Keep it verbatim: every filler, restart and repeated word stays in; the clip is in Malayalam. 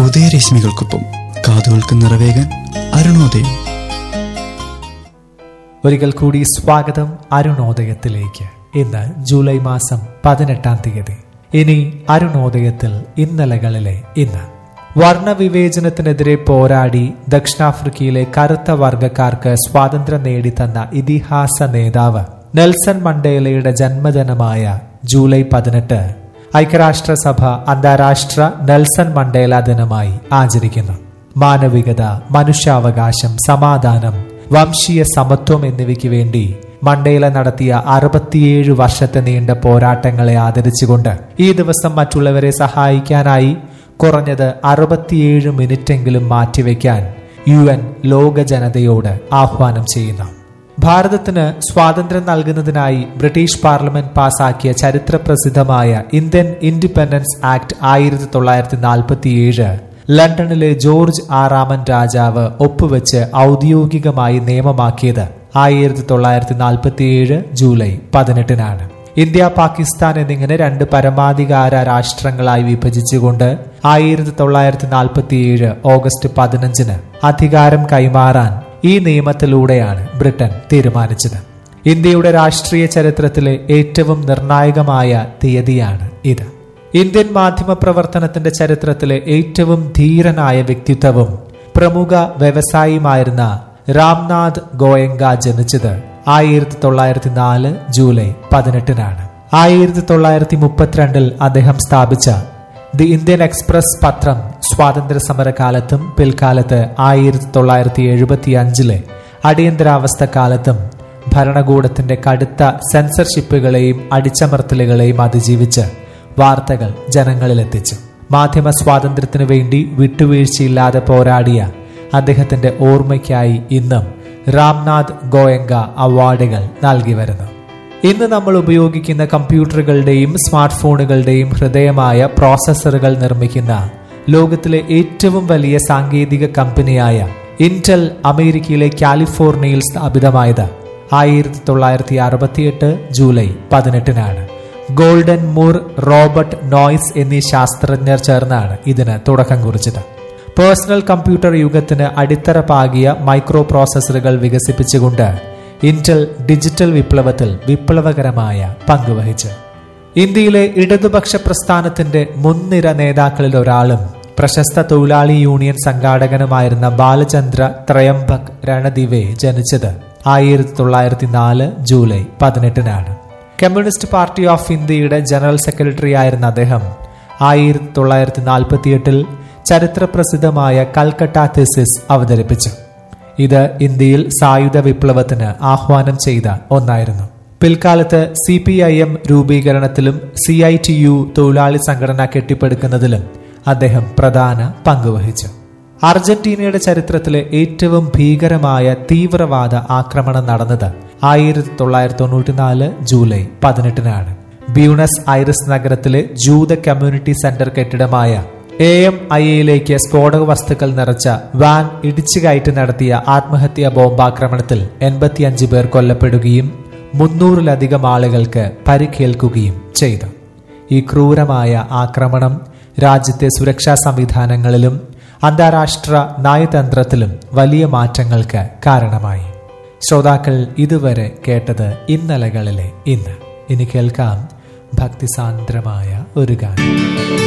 ഉദയരശ്മികൾക്കൊപ്പം കാതുകൾക്ക് നിറവേകാൻ അരുണോദയം. ഒരിക്കൽ കൂടി സ്വാഗതം അരുണോദയത്തിലേക്ക്. ഇന്ന് ജൂലൈ മാസം പതിനെട്ടാം തീയതി. ഇനി അരുണോദയത്തിൽ ഇന്നലകളിലെ ഇന്ന്. വർണ്ണവിവേചനത്തിനെതിരെ പോരാടി ദക്ഷിണാഫ്രിക്കയിലെ കറുത്ത വർഗക്കാർക്ക് സ്വാതന്ത്ര്യം നേടിത്തന്ന ഇതിഹാസ നേതാവ് നെൽസൺ മണ്ടേലയുടെ ജന്മദിനമായ ജൂലൈ പതിനെട്ട് ഐക്യരാഷ്ട്രസഭ അന്താരാഷ്ട്ര നെൽസൺ മണ്ടേല ദിനമായി ആചരിക്കുന്നു. മാനവികത, മനുഷ്യാവകാശം, സമാധാനം, വംശീയ സമത്വം എന്നിവയ്ക്ക് വേണ്ടി മണ്ടേല നടത്തിയ അറുപത്തിയേഴ് വർഷത്തെ നീണ്ട പോരാട്ടങ്ങളെ ആദരിച്ചുകൊണ്ട് ഈ ദിവസം മറ്റുള്ളവരെ സഹായിക്കാനായി കുറഞ്ഞത് അറുപത്തിയേഴ് മിനിറ്റെങ്കിലും മാറ്റിവെക്കാൻ യു എൻ ലോക ജനതയോട് ആഹ്വാനം ചെയ്യുന്നു. ഭാരതത്തിന് സ്വാതന്ത്ര്യം നൽകുന്നതിനായി ബ്രിട്ടീഷ് പാർലമെന്റ് പാസാക്കിയ ചരിത്രപ്രസിദ്ധമായ ഇന്ത്യൻ ഇൻഡിപെൻഡൻസ് ആക്ട് ആയിരത്തി തൊള്ളായിരത്തി നാൽപ്പത്തിയേഴ് ലണ്ടനിലെ ജോർജ് ആറാമൻ രാജാവ് ഒപ്പുവെച്ച് ഔദ്യോഗികമായി നിയമമാക്കിയത് ആയിരത്തി തൊള്ളായിരത്തി നാൽപ്പത്തിയേഴ് ജൂലൈ പതിനെട്ടിനാണ്. ഇന്ത്യ, പാകിസ്ഥാൻ എന്നിങ്ങനെ രണ്ട് പരമാധികാര രാഷ്ട്രങ്ങളായി വിഭജിച്ചുകൊണ്ട് ആയിരത്തി തൊള്ളായിരത്തി നാൽപ്പത്തിയേഴ് ഓഗസ്റ്റ് പതിനഞ്ചിന് അധികാരം കൈമാറാൻ ഈ നിയമത്തിലൂടെയാണ് ബ്രിട്ടൻ തീരുമാനിച്ചത്. ഇന്ത്യയുടെ രാഷ്ട്രീയ ചരിത്രത്തിലെ ഏറ്റവും നിർണായകമായ തീയതിയാണ് ഇത്. ഇന്ത്യൻ മാധ്യമ പ്രവർത്തനത്തിന്റെ ചരിത്രത്തിലെ ഏറ്റവും ധീരനായ വ്യക്തിത്വവും പ്രമുഖ വ്യവസായിയുമായിരുന്ന രാംനാഥ് ഗോയങ്ക ജനിച്ചത് ആയിരത്തി തൊള്ളായിരത്തി നാല് ജൂലൈ പതിനെട്ടിനാണ്. ആയിരത്തി തൊള്ളായിരത്തി മുപ്പത്തിരണ്ടിൽ അദ്ദേഹം സ്ഥാപിച്ച ദി ഇന്ത്യൻ എക്സ്പ്രസ് പത്രം സ്വാതന്ത്ര്യ സമരകാലത്തും പിൽക്കാലത്ത് ആയിരത്തി തൊള്ളായിരത്തി എഴുപത്തി അഞ്ചിലെ അടിയന്തരാവസ്ഥ കാലത്തും ഭരണകൂടത്തിന്റെ കടുത്ത സെൻസർഷിപ്പുകളെയും അടിച്ചമർത്തലുകളെയും അതിജീവിച്ച് വാർത്തകൾ ജനങ്ങളിലെത്തിച്ചു. മാധ്യമ സ്വാതന്ത്ര്യത്തിനു വേണ്ടി വിട്ടുവീഴ്ചയില്ലാതെ പോരാടിയ അദ്ദേഹത്തിന്റെ ഓർമ്മയ്ക്കായി ഇന്നും രാംനാഥ് ഗോയങ്ക അവാർഡുകൾ നൽകി വരുന്നു. ഇന്ന് നമ്മൾ ഉപയോഗിക്കുന്ന കമ്പ്യൂട്ടറുകളുടെയും സ്മാർട്ട് ഫോണുകളുടെയും ഹൃദയമായ പ്രോസസ്സറുകൾ നിർമ്മിക്കുന്ന ലോകത്തിലെ ഏറ്റവും വലിയ സാങ്കേതിക കമ്പനിയായ ഇന്റൽ അമേരിക്കയിലെ കാലിഫോർണിയയിൽ സ്ഥാപിതമായത് ആയിരത്തി തൊള്ളായിരത്തി അറുപത്തിയെട്ട് July പതിനെട്ടിനാണ്. Golden Moore, Robert noise എന്നീ ശാസ്ത്രജ്ഞർ ചേർന്നാണ് ഇതിന് തുടക്കം കുറിച്ചത്. പേഴ്സണൽ കമ്പ്യൂട്ടർ യുഗത്തിന് അടിത്തറ പാകിയ മൈക്രോ പ്രോസസ്സറുകൾ വികസിപ്പിച്ചുകൊണ്ട് ഇന്റൽ ഡിജിറ്റൽ വിപ്ലവത്തിൽ വിപ്ലവകരമായ പങ്കുവഹിച്ചു. ഇന്ത്യയിലെ ഇടതുപക്ഷ പ്രസ്ഥാനത്തിന്റെ മുൻനിര നേതാക്കളിൽ ഒരാളും പ്രശസ്ത തൊഴിലാളി യൂണിയൻ സംഘാടകനുമായിരുന്ന ബാലചന്ദ്ര ത്രയംബക് രണദിവെ ജനിച്ചത് ആയിരത്തി തൊള്ളായിരത്തി നാല് ജൂലൈ പതിനെട്ടിനാണ്. കമ്മ്യൂണിസ്റ്റ് പാർട്ടി ഓഫ് ഇന്ത്യയുടെ ജനറൽ സെക്രട്ടറി ആയിരുന്ന അദ്ദേഹം ആയിരത്തി തൊള്ളായിരത്തി നാൽപ്പത്തിയെട്ടിൽ ചരിത്രപ്രസിദ്ധമായ കൽക്കട്ട തീസിസ് അവതരിപ്പിച്ചു. ഇത് ഇന്ത്യയിൽ സായുധ വിപ്ലവത്തിന് ആഹ്വാനം ചെയ്ത ഒന്നായിരുന്നു. പിൽക്കാലത്ത് C P I M രൂപീകരണത്തിലും C I T U തൊഴിലാളി സംഘടന കെട്ടിപ്പടുക്കുന്നതിലും അദ്ദേഹം പ്രധാന പങ്കുവഹിച്ചു. അർജന്റീനയുടെ ചരിത്രത്തിലെ ഏറ്റവും ഭീകരമായ തീവ്രവാദ ആക്രമണം നടന്നത് ആയിരത്തി തൊള്ളായിരത്തി തൊണ്ണൂറ്റിനാല് ജൂലൈ പതിനെട്ടിനാണ്. ബ്യൂണസ് ഐറിസ് നഗരത്തിലെ ജൂത community centre കെട്ടിടമായ A M I എയിലേക്ക് സ്ഫോടക വസ്തുക്കൾ നിറച്ച വാൻ ഇടിച്ചു കയറ്റി നടത്തിയ ആത്മഹത്യാ ബോംബാക്രമണത്തിൽ എൺപത്തിയഞ്ച് പേർ കൊല്ലപ്പെടുകയും മുന്നൂറിലധികം ആളുകൾക്ക് പരിക്കേൽക്കുകയും ചെയ്തു. ഈ ക്രൂരമായ ആക്രമണം രാജ്യത്തെ സുരക്ഷാ സംവിധാനങ്ങളിലും അന്താരാഷ്ട്ര നയതന്ത്രത്തിലും വലിയ മാറ്റങ്ങൾക്ക് കാരണമായി. ശ്രോതാക്കൾ ഇതുവരെ കേട്ടത് ഇന്നലകളിലെ ഇന്ന്. ഇനി കേൾക്കാം ഭക്തിസാന്ദ്രമായ ഒരു ഗാനം.